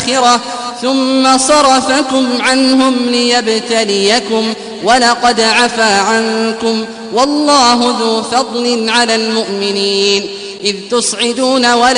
الآخرة ثم صرفكم عنهم ليبتليكم ولقد عفا عنكم والله ذو فضل على المؤمنين إذ تصعدون ولا